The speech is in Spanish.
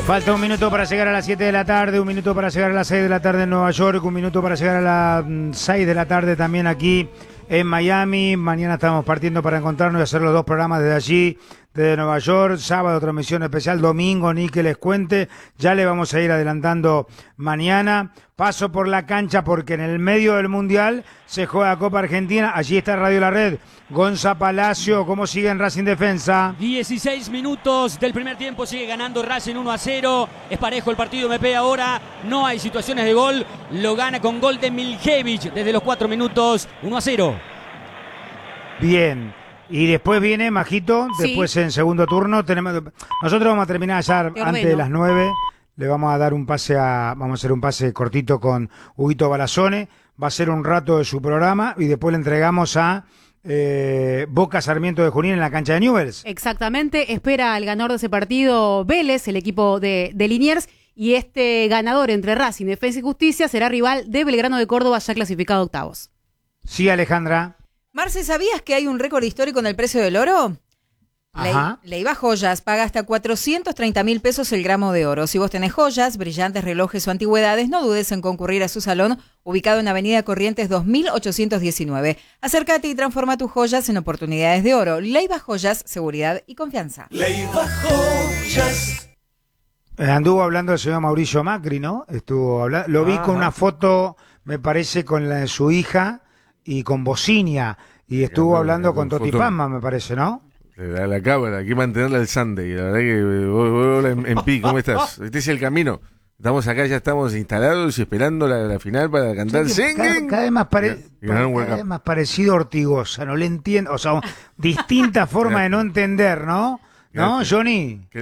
Falta un minuto para llegar a las 7 de la tarde, un minuto para llegar a las 6 de la tarde en Nueva York, un minuto para llegar a las 6 de la tarde también aquí en Miami. Mañana estamos partiendo para encontrarnos y hacer los dos programas desde allí, desde Nueva York. Sábado transmisión especial, domingo ni que les cuente. Ya le vamos a ir adelantando mañana. Paso por la cancha porque en el medio del Mundial se juega Copa Argentina. Allí está Radio La Red. Gonza Palacio, ¿cómo sigue en Racing Defensa? 16 minutos del primer tiempo, sigue ganando Racing 1-0. Es parejo el partido MP ahora. No hay situaciones de gol. Lo gana con gol de Miljevic desde los 4 minutos. 1-0. Bien. Y después viene Majito, Sí. después en segundo turno nosotros vamos a terminar ya antes de las 9. Le vamos a dar un pase vamos a hacer un pase cortito con Huguito Balazone. Va a ser un rato de su programa y después le entregamos a Boca Sarmiento de Junín en la cancha de Newell's. Exactamente, espera al ganador de ese partido Vélez, el equipo de Liniers, y este ganador entre Racing, Defensa y Justicia será rival de Belgrano de Córdoba, ya clasificado a octavos. Sí, Alejandra. Marce, ¿sabías que hay un récord histórico en el precio del oro? Ajá. Leiva Joyas paga hasta 430.000 pesos el gramo de oro. Si vos tenés joyas, brillantes, relojes o antigüedades, no dudes en concurrir a su salón, ubicado en Avenida Corrientes 2819. Acércate y transforma tus joyas en oportunidades de oro. Leiva Joyas, seguridad y confianza. Leiva Joyas. Anduvo hablando el señor Mauricio Macri, ¿no? Estuvo hablando, lo vi con una foto, me parece, con la de su hija y con Bocinia, y estuvo hablando con Toti Pamma, me parece, ¿no? La cámara, hay que mantenerla al Sunday. La verdad que, hola MP, ¿cómo estás? Este es el camino. Estamos acá, ya estamos instalados y esperando la final para cantar Singing. Cada vez más parecido a Ortigosa, no le entiendo. O sea, distinta forma de no entender, ¿no? ¿No, Johnny?